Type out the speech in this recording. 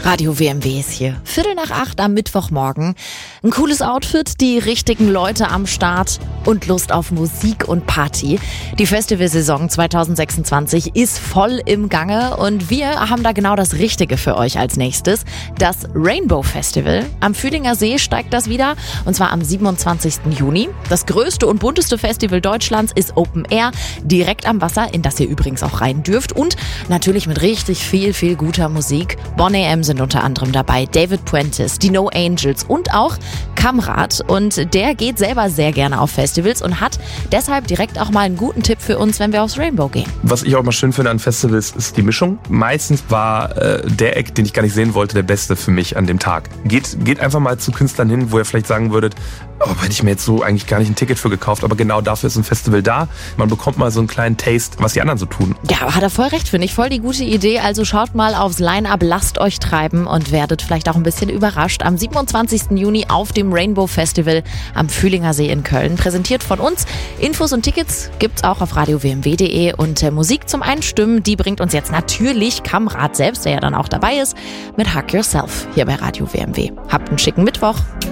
Radio WMW ist hier. 7:45 am Mittwochmorgen. Ein cooles Outfit, die richtigen Leute am Start und Lust auf Musik und Party. Die Festivalsaison 2026 ist voll im Gange und wir haben da genau das Richtige für euch als nächstes. Das Rainbow Festival. Am Fühlinger See steigt das wieder und zwar am 27. Juni. Das größte und bunteste Festival Deutschlands ist Open Air, direkt am Wasser, in das ihr übrigens auch rein dürft und natürlich mit richtig viel guter Musik. Bon AM sind unter anderem dabei, David Puentes, die No Angels und auch Kamrat. Und der geht selber sehr gerne auf Festivals und hat deshalb direkt auch mal einen guten Tipp für uns, wenn wir aufs Rainbow gehen. Was ich auch mal schön finde an Festivals, ist die Mischung. Meistens war der Act, den ich gar nicht sehen wollte, der beste für mich an dem Tag. Geht einfach mal zu Künstlern hin, wo ihr vielleicht sagen würdet, hätte ich mir jetzt so eigentlich gar nicht ein Ticket für gekauft, aber genau dafür ist ein Festival da. Man bekommt mal so einen kleinen Taste, was die anderen so tun. Ja, hat er voll recht, finde ich. Voll die gute Idee. Also schaut mal aufs Line-Up, lasst euch treiben und werdet vielleicht auch ein bisschen überrascht. Am 27. Juni auf dem Rainbow Festival am Fühlinger See in Köln. Präsentiert von uns. Infos und Tickets gibt's auch auf radiowmw.de und Musik zum Einstimmen, die bringt uns jetzt natürlich Kamrat selbst, der ja dann auch dabei ist, mit Hug Yourself hier bei Radio WMW. Habt einen schicken Mittwoch.